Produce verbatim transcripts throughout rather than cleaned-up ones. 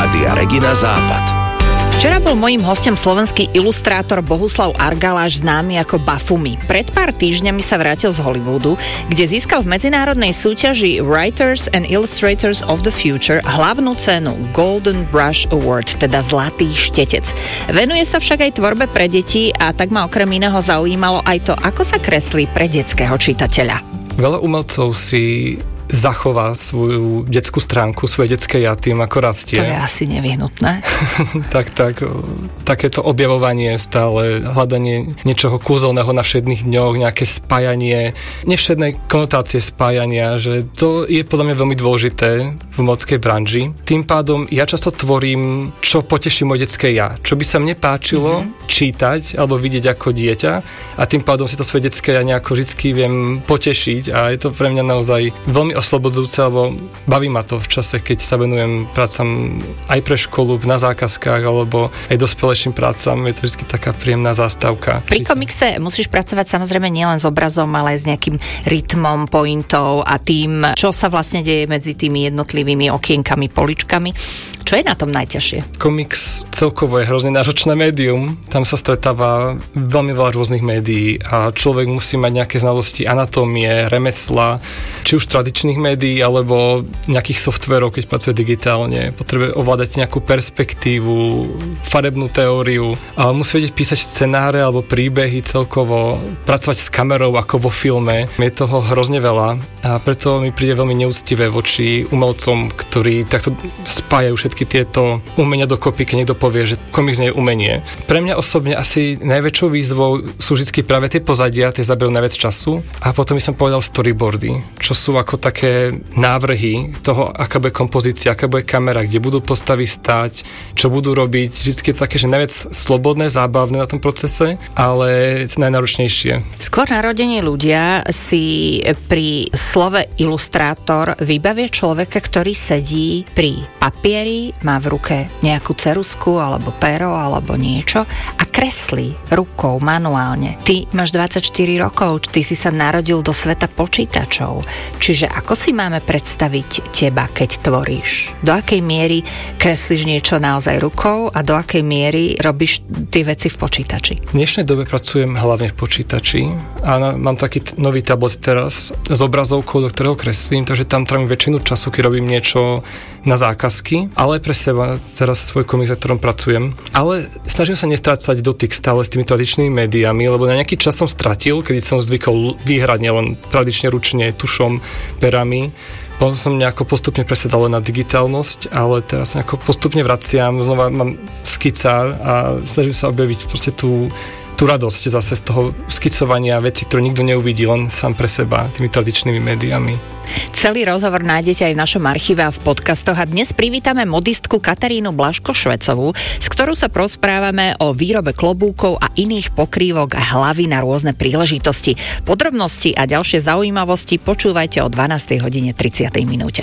Rádia Regina Západ. Včera bol mojím hosťom slovenský ilustrátor Bohuslav Argaláš, známy ako Bafumi. Pred pár týždňami sa vrátil z Hollywoodu, kde získal v medzinárodnej súťaži Writers and Illustrators of the Future hlavnú cenu Golden Brush Award, teda Zlatý štetec. Venuje sa však aj tvorbe pre deti a tak ma okrem iného zaujímalo aj to, ako sa kreslí pre detského čitateľa. Veľa umelcov si zachová svoju detskú stránku, svoje detské ja tým, ako rastie. To je asi nevyhnutné. tak, tak, takéto objavovanie stále, hľadanie niečoho kúzelného na všedných dňoch, nejaké spájanie, nevšedné konotácie spájania, že to je podľa mňa veľmi dôležité v umeleckej branži. Tým pádom ja často tvorím, čo poteší moje detské ja. Čo by sa mne páčilo mm-hmm. čítať alebo vidieť ako dieťa a tým pádom si to svoje detské ja nejako vždycky viem potešiť a je to pre mňa naozaj veľmi oslobodzujúce, lebo baví ma to v čase, keď sa venujem prácam aj pre školu, na zákazkách, alebo aj dospelejším prácam. Je to vždy taká príjemná zástavka. Pri komikse musíš pracovať samozrejme nielen s obrazom, ale aj s nejakým rytmom, pointou a tým, čo sa vlastne deje medzi tými jednotlivými okienkami, poličkami. Čo je na tom najťažšie? Komiks celkovo je hrozne náročné médium. Tam sa stretáva veľmi veľa rôznych médií a človek musí mať nejaké znalosti anatómie, remesla, či už tradičných médií, alebo nejakých softverov, keď pracuje digitálne. Potrebuje ovládať nejakú perspektívu, farebnú teóriu. A musí vedieť písať scenáre alebo príbehy celkovo, pracovať s kamerou ako vo filme. Je toho hrozne veľa a preto mi príde veľmi neúctivé voči umelcom, ktorí takto spájajú všetky tieto umenia dokopy, keď niekto povie, že komiks nie je umenie. Pre mňa osobne asi najväčšou výzvou sú vždy práve tie pozadia, tie zaberajú najviac času a potom by som povedal storyboardy, čo sú ako také návrhy toho, aká bude kompozícia, aká bude kamera, kde budú postavy stáť, čo budú robiť. Vždycky je také, že najviac slobodné, zábavné na tom procese, ale je to najnáročnejšie. Skôr narodení ľudia si pri slove ilustrátor vybavia človeka, ktorý sedí pri papieri, má v ruke nejakú ceruzku alebo pero alebo niečo a kreslí rukou manuálne. Ty máš dvadsaťštyri rokov, ty si sa narodil do sveta počítačov. Čiže ako si máme predstaviť teba, keď tvoríš? Do akej miery kreslíš niečo naozaj rukou a do akej miery robíš tie veci v počítači? V dnešnej dobe pracujem hlavne v počítači a na, mám taký t- nový tablet teraz s obrazovkou, do ktorého kreslím, takže tam trávim väčšinu času, keď robím niečo na zákazky, ale pre seba teraz svoj komiks, na ktorom pracujem. Ale snažím sa nestrácať dotyk stále s tými tradičnými médiami, lebo na nejaký čas som stratil, keď som zvykol vyhrať nielen tradične ručne, tušom, perami. Potom som nejako postupne presedal na digitálnosť, ale teraz nejako postupne vraciam, znova mám skicár a snažím sa objaviť proste tú tú radosť zase z toho skicovania veci, ktoré nikto neuvidí, len sám pre seba, tými tradičnými médiami. Celý rozhovor nájdete aj v našom archíve a v podcastoch a dnes privítame modistku Katarínu Blaško-Švecovú, s ktorou sa prosprávame o výrobe klobúkov a iných pokrývok a hlavy na rôzne príležitosti. Podrobnosti a ďalšie zaujímavosti počúvajte o dvanástej hodine tridsiatej minúte.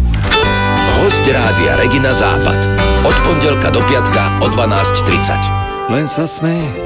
Hosť Rádia Regina Západ. Od pondelka do piatka o dvanásť tridsať. Len sa smej